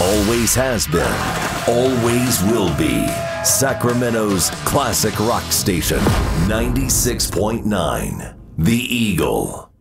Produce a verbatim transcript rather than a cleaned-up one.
Always has been, always will be. Sacramento's classic rock station, ninety-six point nine, The Eagle.